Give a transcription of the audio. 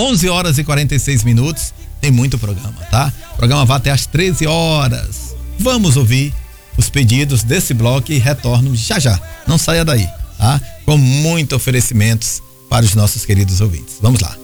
11 horas e 46 minutos. Tem muito programa, tá? O programa vai até às 13 horas. Vamos ouvir os pedidos desse bloco e retorno já já. Não saia daí, tá? Com muitos oferecimentos para os nossos queridos ouvintes. Vamos lá.